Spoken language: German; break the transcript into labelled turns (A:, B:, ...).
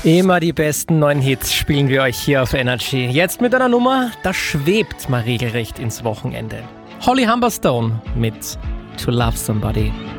A: Immer die besten neuen Hits spielen wir euch hier auf Energy. Jetzt mit einer Nummer, da schwebt man regelrecht ins Wochenende. Holly Humberstone mit To Love Somebody.